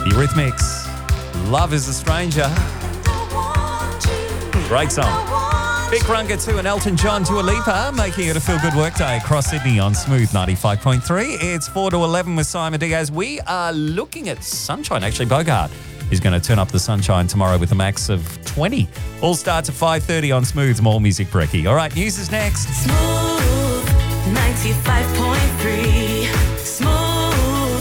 Eurythmics, Love is a Stranger. Great song. Vic Runga 2 and Elton John, Dua Lipa, making it a feel-good workday across Sydney on Smooth 95.3. It's 4 to 11 with Simon Diaz. We are looking at sunshine. Actually, Bogart is going to turn up the sunshine tomorrow with a max of 20. All starts at 5:30 on Smooth's More Music Brekkie. All right, news is next. Smooth 95.3. Smooth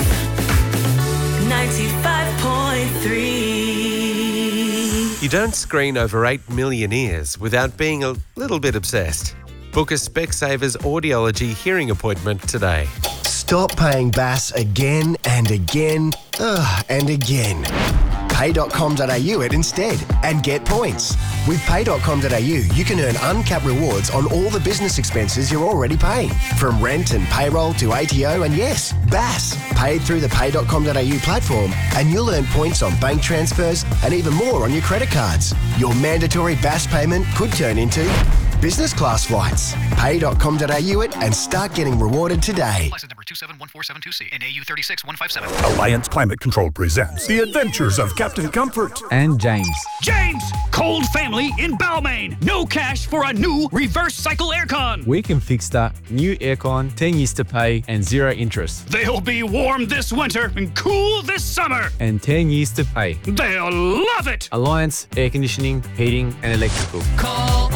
95.3. You don't screen over 8 million ears without being a little bit obsessed. Book a Specsavers Audiology hearing appointment today. Stop paying BAS again and again and again. Pay.com.au it instead and get points. With Pay.com.au, you can earn uncapped rewards on all the business expenses you're already paying. From rent and payroll to ATO and yes, BAS. Paid through the Pay.com.au platform and you'll earn points on bank transfers and even more on your credit cards. Your mandatory BAS payment could turn into business class flights. Pay.com.au it and start getting rewarded today. License number 271472C and AU 36157. Alliance Climate Control presents The Adventures of Captain Comfort. And James. James! Cold family in Balmain. No cash for a new reverse cycle aircon. We can fix that. New aircon, 10 years to pay and 0 interest. They'll be warm this winter and cool this summer. And 10 years to pay. They'll love it. Alliance Air Conditioning, Heating and Electrical. Call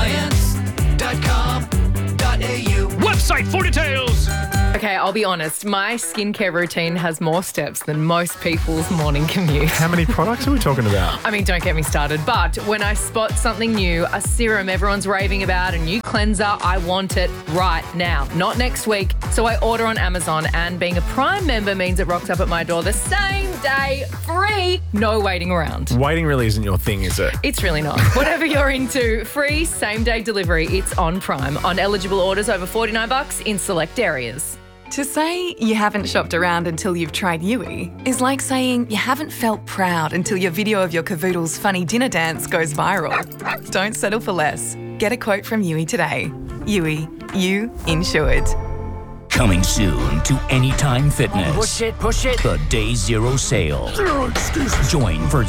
alliance.com.au. Website for details. Okay, I'll be honest. My skincare routine has more steps than most people's morning commute. How many products are we talking about? I mean, don't get me started. But when I spot something new, a serum everyone's raving about, a new cleanser, I want it right now, not next week. So I order on Amazon, and being a Prime member means it rocks up at my door the same day, free, no waiting around. Waiting really isn't your thing, is it? It's really not. Whatever you're into, free same-day delivery. It's on Prime on eligible orders over $49 in select areas. To say you haven't shopped around until you've tried Yui is like saying you haven't felt proud until your video of your cavoodle's funny dinner dance goes viral. Don't settle for less. Get a quote from Yui today. Yui, you insured. Coming soon to Anytime Fitness. Push it. The Day Zero sale. Zero excuses. Join for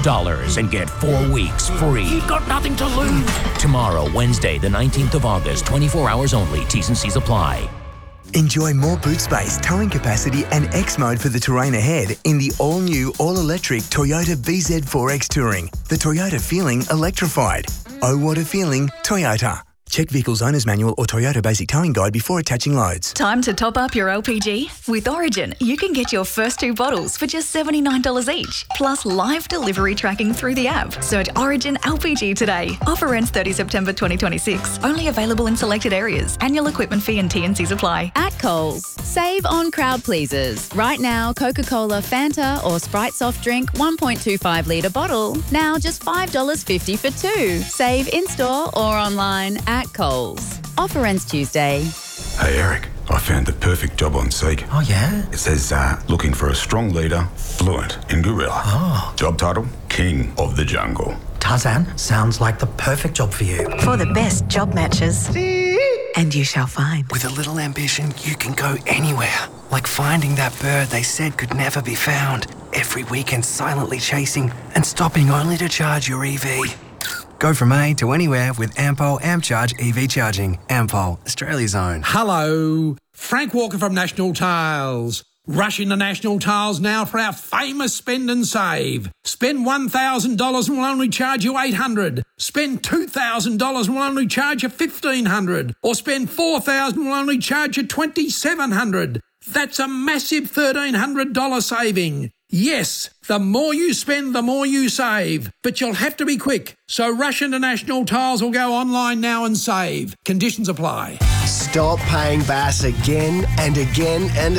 $0 and get 4 weeks free. You've got nothing to lose. Tomorrow, Wednesday, the 19th of August, 24 hours only. T's and C's apply. Enjoy more boot space, towing capacity and X mode for the terrain ahead in the all-new, all-electric Toyota BZ4X Touring. The Toyota feeling electrified. Oh, what a feeling, Toyota. Check Vehicle's Owner's Manual or Toyota Basic Towing Guide before attaching loads. Time to top up your LPG? With Origin, you can get your first 2 bottles for just $79 each, plus live delivery tracking through the app. Search Origin LPG today. Offer ends 30 September 2026. Only available in selected areas. Annual equipment fee and T&Cs apply. At Coles, save on crowd pleasers. Right now, Coca-Cola, Fanta or Sprite soft drink 1.25 litre bottle. Now just $5.50 for 2. Save in-store or online at Coles. Offer ends Tuesday. Hey Eric, I found the perfect job on Seek. Oh yeah? It says looking for a strong leader, fluent in gorilla. Oh. Job title, King of the Jungle. Tarzan, sounds like the perfect job for you. For the best job matches. And you shall find. With a little ambition, you can go anywhere. Like finding that bird they said could never be found. Every weekend silently chasing and stopping only to charge your EV. Go from A to anywhere with Ampol AmpCharge EV charging. Ampol, Australia's own. Hello, Frank Walker from National Tiles. Rush into National Tiles now for our famous spend and save. Spend $1,000 and we'll only charge you $800. Spend $2,000 and we'll only charge you $1,500. Or spend $4,000 and we'll only charge you $2,700. That's a massive $1,300 saving. Yes, the more you spend, the more you save. But you'll have to be quick. So rush into National Tiles or go online now and save. Conditions apply. Stop paying BAS again and again and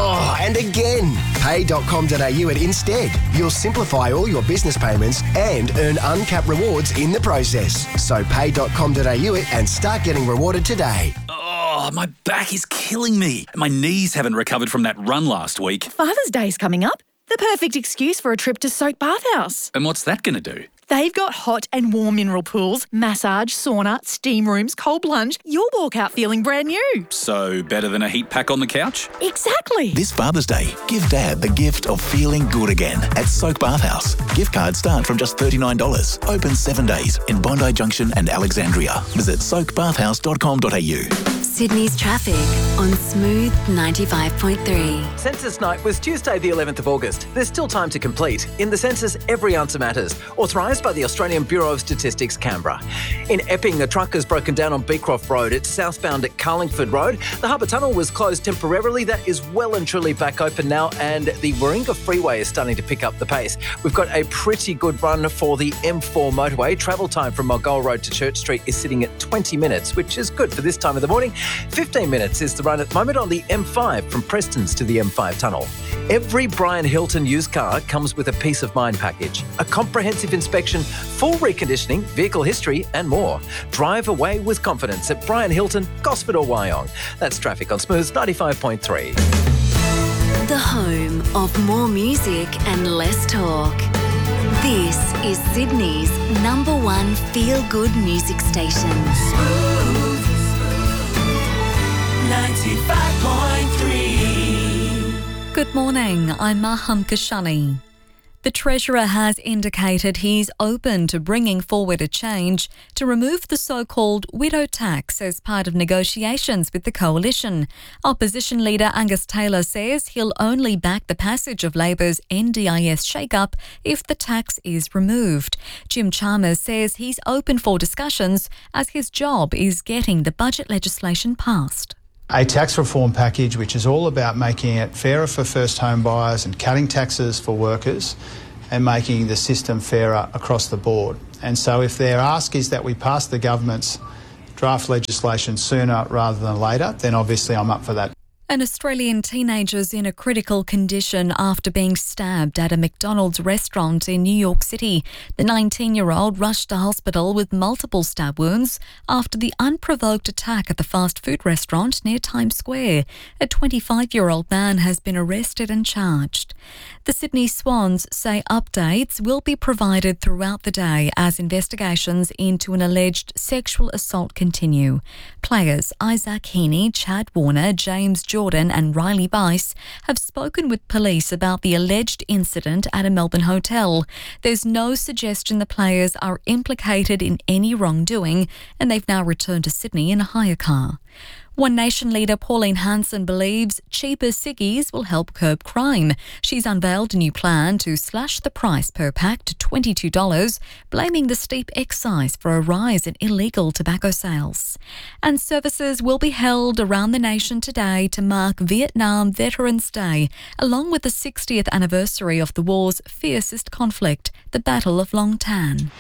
again. Pay.com.au it instead. You'll simplify all your business payments and earn uncapped rewards in the process. So pay.com.au it and start getting rewarded today. Oh, my back is killing me. My knees haven't recovered from that run last week. Father's Day's coming up. The perfect excuse for a trip to Soak Bathhouse. And what's that going to do? They've got hot and warm mineral pools, massage, sauna, steam rooms, cold plunge. You'll walk out feeling brand new. So, better than a heat pack on the couch? Exactly. This Father's Day, give Dad the gift of feeling good again at Soak Bathhouse. Gift cards start from just $39. Open 7 days in Bondi Junction and Alexandria. Visit soakbathhouse.com.au. Sydney's traffic on Smooth 95.3. Census night was Tuesday the 11th of August. There's still time to complete. In the census, every answer matters. Authorised by the Australian Bureau of Statistics, Canberra. In Epping, a truck has broken down on Beecroft Road. It's southbound at Carlingford Road. The Harbour Tunnel was closed temporarily. That is well and truly back open now, and the Warringah Freeway is starting to pick up the pace. We've got a pretty good run for the M4 motorway. Travel time from Mulgoa Road to Church Street is sitting at 20 minutes, which is good for this time of the morning. 15 minutes is the run at the moment on the M5 from Prestons to the M5 tunnel. Every Brian Hilton used car comes with a peace of mind package, a comprehensive inspection, full reconditioning, vehicle history and more. Drive away with confidence at Brian Hilton, Gosford or Wyong. That's traffic on Smooth 95.3. The home of more music and less talk. This is Sydney's #1 feel-good music station. Smooth 95.3. Good morning, I'm Maham Kashani. The Treasurer has indicated he's open to bringing forward a change to remove the so-called widow tax as part of negotiations with the Coalition. Opposition leader Angus Taylor says he'll only back the passage of Labor's NDIS shake-up if the tax is removed. Jim Chalmers says he's open for discussions as his job is getting the budget legislation passed. A tax reform package which is all about making it fairer for first home buyers and cutting taxes for workers and making the system fairer across the board. And so if their ask is that we pass the government's draft legislation sooner rather than later, then obviously I'm up for that. An Australian teenager's in a critical condition after being stabbed at a McDonald's restaurant in New York City. The 19-year-old rushed to hospital with multiple stab wounds after the unprovoked attack at the fast food restaurant near Times Square. A 25-year-old man has been arrested and charged. The Sydney Swans say updates will be provided throughout the day as investigations into an alleged sexual assault continue. Players Isaac Heaney, Chad Warner, James Jordan and Riley Bice have spoken with police about the alleged incident at a Melbourne hotel. There's no suggestion the players are implicated in any wrongdoing, and they've now returned to Sydney in a hire car. One Nation leader Pauline Hanson believes cheaper ciggies will help curb crime. She's unveiled a new plan to slash the price per pack to $22, blaming the steep excise for a rise in illegal tobacco sales. And services will be held around the nation today to mark Vietnam Veterans Day, along with the 60th anniversary of the war's fiercest conflict, the Battle of Long Tan.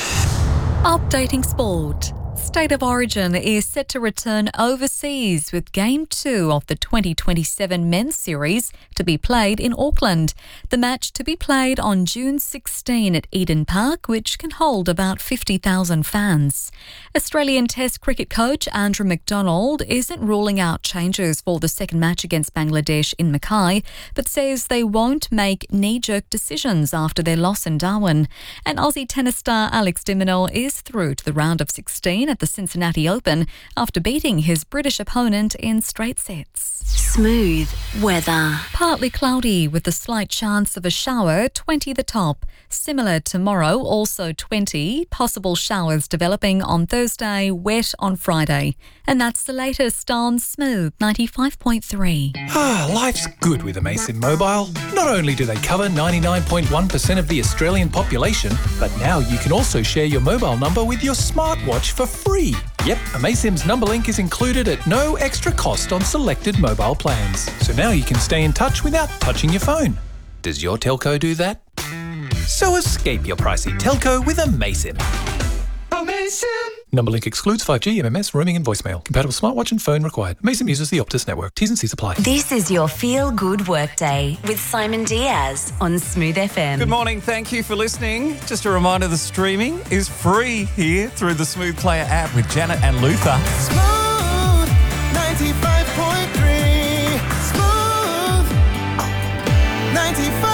Updating sport. State of Origin is set to return overseas with Game 2 of the 2027 Men's Series to be played in Auckland. The match to be played on June 16 at Eden Park, which can hold about 50,000 fans. Australian Test cricket coach Andrew McDonald isn't ruling out changes for the second match against Bangladesh in Mackay, but says they won't make knee-jerk decisions after their loss in Darwin. And Aussie tennis star Alex de Minaur is through to the round of 16 at the Cincinnati Open after beating his British opponent in straight sets. Smooth weather. Partly cloudy with a slight chance of a shower, 20 the top. Similar tomorrow, also 20. Possible showers developing on Thursday, wet on Friday. And that's the latest on Smooth 95.3. Life's good with Amaysim Mobile. Not only do they cover 99.1% of the Australian population, but now you can also share your mobile number with your smartwatch for free. Yep, Amaysim's number link is included at no extra cost on selected mobile plans. So now you can stay in touch without touching your phone. Does your telco do that? So escape your pricey telco with Amaysim. Amaysim! Number link excludes 5G, MMS, roaming and voicemail. Compatible smartwatch and phone required. Amaysim uses the Optus network. T's and C's apply. This is your feel-good workday with Simon Diaz on Smooth FM. Good morning. Thank you for listening. Just a reminder, the streaming is free here through the Smooth Player app with Janet and Luther. Smooth 95.3. Smooth 95.